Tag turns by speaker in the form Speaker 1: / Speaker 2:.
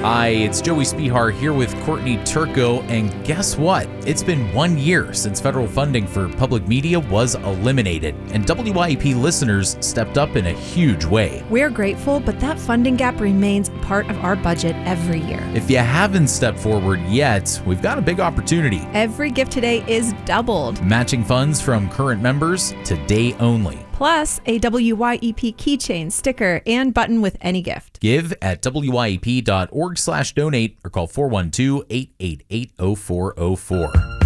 Speaker 1: Hi, it's Joey Spihar here with Courtney Turco, and guess what? It's been 1 year since federal funding for public media was eliminated, and WYEP listeners stepped up in a huge way.
Speaker 2: We're grateful, but that funding gap remains part of our budget every year.
Speaker 1: If you haven't stepped forward yet, we've got a big opportunity.
Speaker 2: Every gift today is doubled.
Speaker 1: Matching funds from current members today only.
Speaker 2: Plus a WYEP keychain, sticker, and button with any gift.
Speaker 1: Give at wyep.org/donate or call 412-888-0404.